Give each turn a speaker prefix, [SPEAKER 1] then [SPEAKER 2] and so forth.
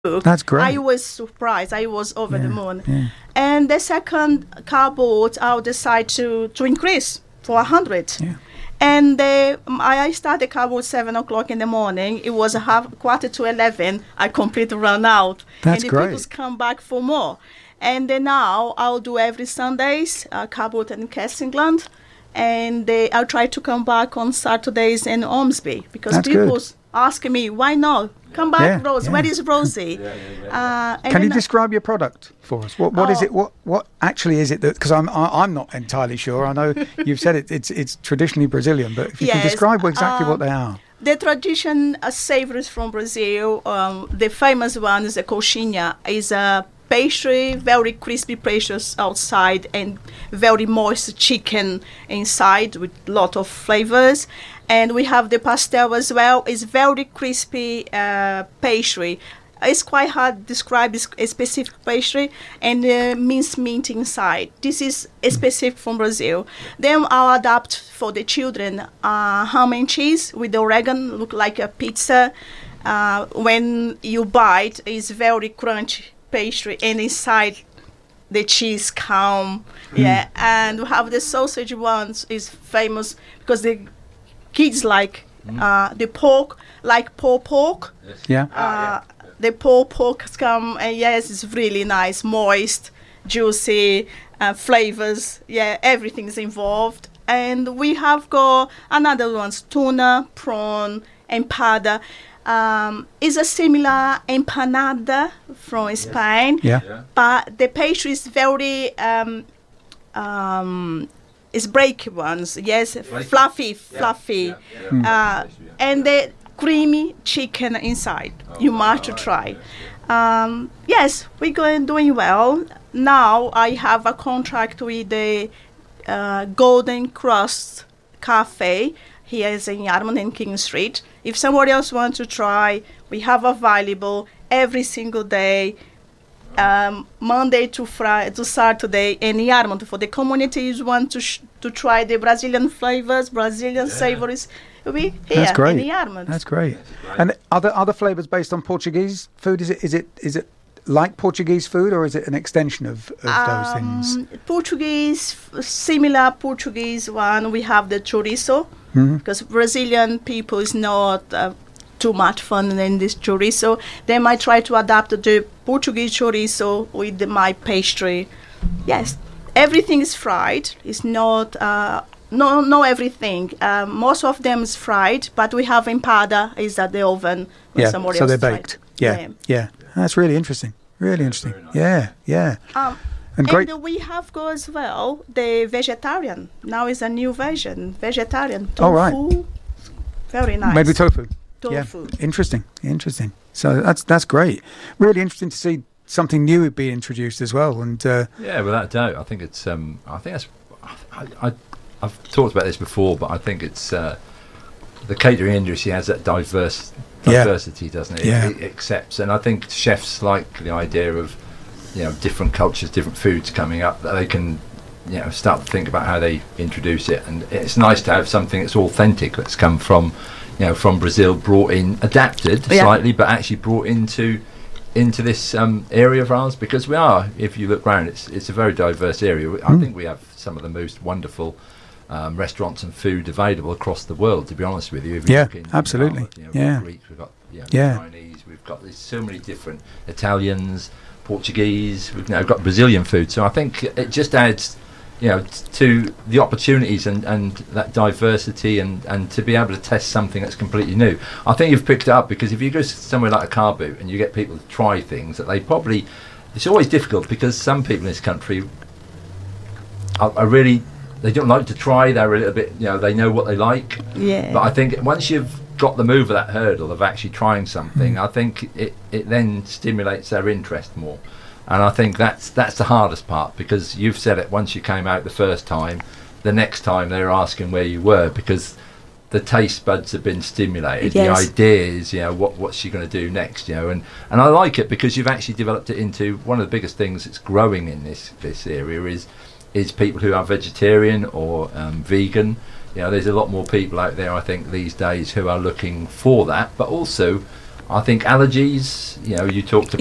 [SPEAKER 1] That's great.
[SPEAKER 2] I was surprised. I was over the moon.
[SPEAKER 1] Yeah.
[SPEAKER 2] And the second cardboard, I'll decide to increase for 100.
[SPEAKER 1] Yeah.
[SPEAKER 2] And I started cardboard 7 o'clock in the morning. It was quarter to 11. I completely run out.
[SPEAKER 1] That's
[SPEAKER 2] and the
[SPEAKER 1] great.
[SPEAKER 2] people come back for more. And then now I'll do every Sundays, cardboard in Kessingland. And I'll try to come back on Saturdays in Ormsby. Because
[SPEAKER 1] That's
[SPEAKER 2] people
[SPEAKER 1] good.
[SPEAKER 2] ask me, why not? Come back,
[SPEAKER 1] Yeah,
[SPEAKER 2] Rose.
[SPEAKER 1] yeah.
[SPEAKER 2] Where is Rosie? And
[SPEAKER 1] Can you
[SPEAKER 2] then-
[SPEAKER 1] describe your product for us? What is it? What actually is it? Because I'm not entirely sure. I know you've said it's traditionally Brazilian, but if you can
[SPEAKER 2] Yes,
[SPEAKER 1] describe exactly what they are.
[SPEAKER 2] The tradition savories from Brazil, the famous one is a coxinha, is a pastry, very crispy pastry outside and very moist chicken inside with a lot of flavors. And we have the pastel as well. It's very crispy pastry. It's quite hard to describe a specific pastry and minced meat inside. This is specific from Brazil. Then I'll adapt for the children ham and cheese with oregano, look like a pizza. When you bite, it's very crunchy pastry, and inside the cheese calm. Yeah, and we have the sausage ones is famous because the kids like the pork, like pulled pork.
[SPEAKER 1] Yeah.
[SPEAKER 2] The pulled pork come, and yes, it's really nice, moist, juicy, flavors. Yeah, everything's involved. And we have got another ones, tuna, prawn, empada. Is a similar empanada from Spain.
[SPEAKER 1] Yeah.
[SPEAKER 2] But the pastry is very it's breaky ones, yes, fluffy, and the creamy chicken inside. You must try. Yes, we're doing well. Now I have a contract with the Golden Cross Cafe. Here is in Yarmouth and King Street. If somebody else wants to try, we have available every single day. Monday to Friday to Saturday in Yarmouth for the communities want to try the Brazilian flavors, Brazilian savories. We here
[SPEAKER 1] That's great.
[SPEAKER 2] in Yarmouth.
[SPEAKER 1] That's great. And are there other flavours based on Portuguese food? Is it like Portuguese food, or is it an extension of those things?
[SPEAKER 2] Portuguese, similar Portuguese one. We have the chorizo because Brazilian people is not too much fun in this chorizo. They might try to adapt the Portuguese chorizo with my pastry. Yes, everything is fried. It's not no everything. Most of them is fried, but we have empada is at the oven. When somebody
[SPEAKER 1] so
[SPEAKER 2] else
[SPEAKER 1] they're
[SPEAKER 2] tried.
[SPEAKER 1] baked. Yeah. That's really interesting. Really interesting. Nice. Yeah. And great.
[SPEAKER 2] And we have got as well the vegetarian. Now is a new version, vegetarian tofu.
[SPEAKER 1] Oh, right.
[SPEAKER 2] Very nice.
[SPEAKER 1] Maybe tofu.
[SPEAKER 2] Tofu.
[SPEAKER 1] Yeah. Interesting. So that's great. Really interesting to see something new be introduced as well. And
[SPEAKER 3] yeah, without doubt, I think it's. I've talked about this before, but I think it's the catering industry has that diversity, doesn't it?
[SPEAKER 1] Yeah.
[SPEAKER 3] It accepts, and I think chefs like the idea of different cultures, different foods coming up, that they can start to think about how they introduce it. And it's nice to have something that's authentic, that's come from from Brazil, brought in, adapted slightly, but actually brought into this area of ours, because we are, if you look around, it's a very diverse area. I think we have some of the most wonderful restaurants and food available across the world, to be honest with you. If you look in
[SPEAKER 1] absolutely.
[SPEAKER 3] We've got Greeks, we've got Chinese, we've got so many different Italians, Portuguese, we've now got Brazilian food. So I think it just adds to the opportunities and that diversity and to be able to test something that's completely new. I think you've picked it up, because if you go somewhere like a car boot and you get people to try things that they probably, it's always difficult, because some people in this country are really, they don't like to try. They're a little bit, they know what they like.
[SPEAKER 2] Yeah.
[SPEAKER 3] But I think once you've got them over that hurdle of actually trying something, I think it then stimulates their interest more. And I think that's the hardest part, because you've said it, once you came out the first time, the next time they're asking where you were, because the taste buds have been stimulated.
[SPEAKER 2] Yes.
[SPEAKER 3] The idea is, what's she going to do next, and I like it, because you've actually developed it into one of the biggest things that's growing in this area is people who are vegetarian or vegan. There's a lot more people out there, I think, these days who are looking for that, but also I think allergies, you know, you talked about